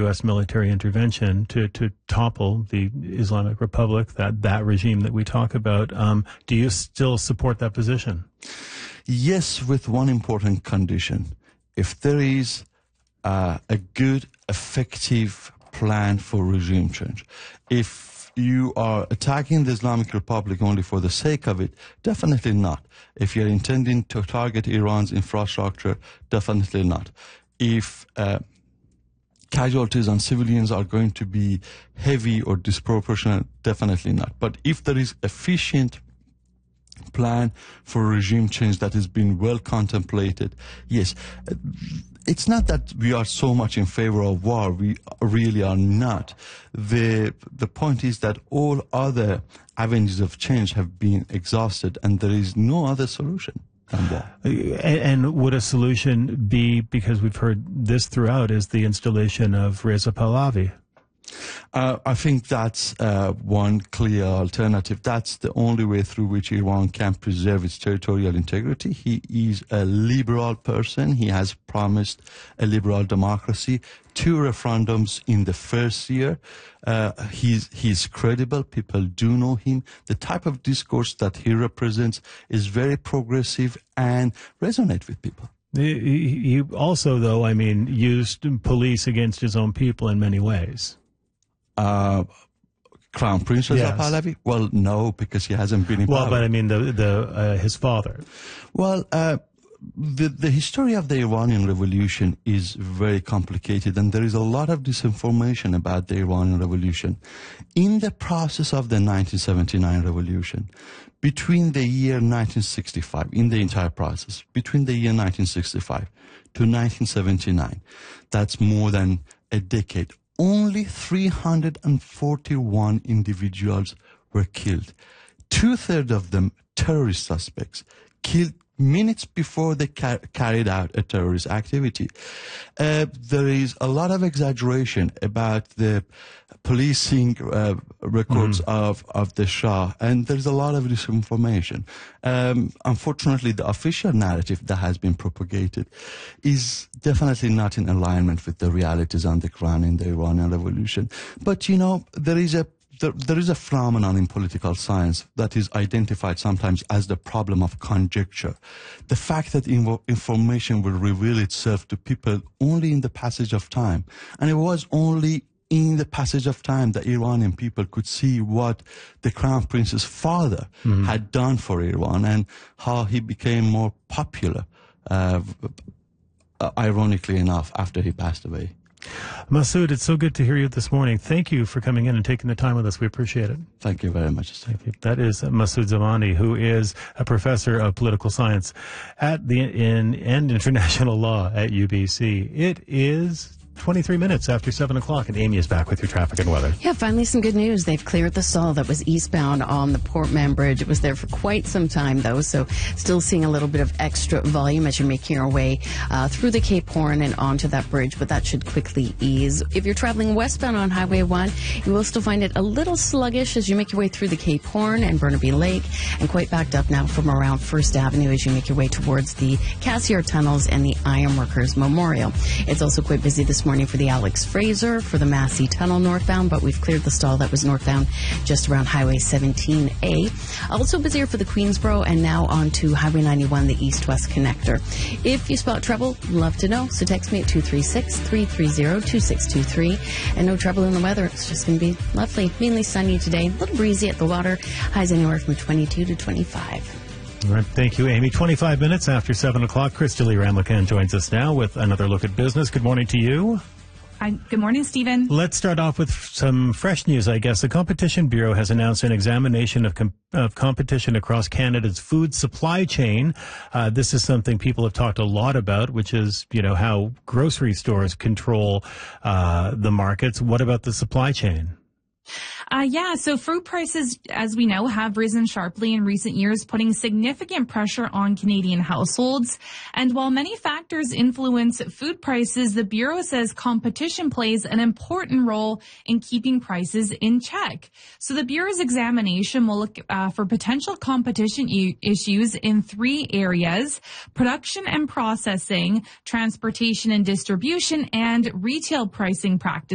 U.S. military intervention to topple the Islamic Republic, that regime that we talk about. Do you still support that position? Yes, with one important condition. If there is a good, effective plan for regime change, if you are attacking the Islamic Republic only for the sake of it, definitely not. If you're intending to target Iran's infrastructure, definitely not. If casualties on civilians are going to be heavy or disproportionate, definitely not. But if there is efficient plan for regime change that has been well contemplated, yes. It's not that we are so much in favor of war. We really are not. The point is that all other avenues of change have been exhausted, and there is no other solution than war. And would a solution be, because we've heard this throughout, is the installation of Reza Pahlavi? I think that's one clear alternative. That's the only way through which Iran can preserve its territorial integrity. He is a liberal person. He has promised a liberal democracy. 2 referendums in the first year. He's credible. People do know him. The type of discourse that he represents is very progressive and resonate with people. He also, though, used police against his own people in many ways. Crown Prince Reza Yes. Pahlavi? Well, no, because he hasn't been in power. Well, but his father. Well, the history of the Iranian Revolution is very complicated, and there is a lot of disinformation about the Iranian Revolution. In the process of the 1979 revolution, between the year 1965, in the entire process, between the year 1965 to 1979, that's more than a decade, only 341 individuals were killed. 2/3 of them terrorist suspects, killed minutes before they carried out a terrorist activity. There is a lot of exaggeration about the policing records of the Shah, and there's a lot of disinformation. Unfortunately, the official narrative that has been propagated is definitely not in alignment with the realities on the ground in the Iranian Revolution. But, there is a phenomenon in political science that is identified sometimes as the problem of conjecture. The fact that information will reveal itself to people only in the passage of time. And it was only in the passage of time that Iranian people could see what the Crown Prince's father had done for Iran and how he became more popular, ironically enough, after he passed away. Masood, it's so good to hear you this morning. Thank you for coming in and taking the time with us. We appreciate it. Thank you very much. Thank you. That is Masood Zamani, who is a professor of political science and international law at UBC. It is 23 minutes after 7 o'clock, and Amy is back with your traffic and weather. Yeah, finally some good news. They've cleared the stall that was eastbound on the Portman Bridge. It was there for quite some time, though, so still seeing a little bit of extra volume as you're making your way through the Cape Horn and onto that bridge, but that should quickly ease. If you're traveling westbound on Highway 1, you will still find it a little sluggish as you make your way through the Cape Horn and Burnaby Lake, and quite backed up now from around First Avenue as you make your way towards the Cassiar Tunnels and the Ironworkers Memorial. It's also quite busy this morning for the Alex Fraser, for the Massey Tunnel northbound, but we've cleared the stall that was northbound just around Highway 17A. Also busier for the Queensboro and now on to Highway 91, the east-west connector. If you spot trouble, love to know, so text me at 236-330-2623. And no trouble in the weather, it's just going to be lovely. Mainly sunny today, a little breezy at the water, highs anywhere from 22 to 25. All right, thank you, Amy. 25 minutes after 7 o'clock, Crystalie Ramlakan joins us now with another look at business. Good morning to you. Hi, good morning, Stephen. Let's start off with some fresh news, I guess. The Competition Bureau has announced an examination of competition across Canada's food supply chain. This is something people have talked a lot about, which is, how grocery stores control the markets. What about the supply chain? So food prices, as we know, have risen sharply in recent years, putting significant pressure on Canadian households. And while many factors influence food prices, the Bureau says competition plays an important role in keeping prices in check. So the Bureau's examination will look for potential competition issues in 3 areas: production and processing, transportation and distribution, and retail pricing practices.